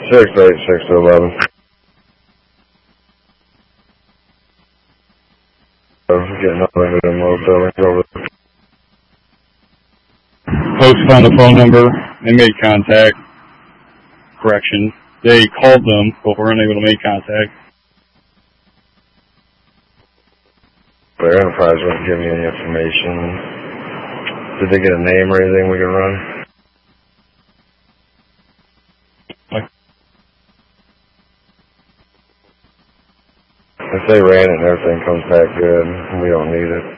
68611. Getting up into them little buildings over. Folks found the phone number and made contact. Correction. They called them, but were unable to make contact. Their enterprise wouldn't give me any information. Did they get a name or anything we can run? If they ran it and everything comes back good, we don't need it.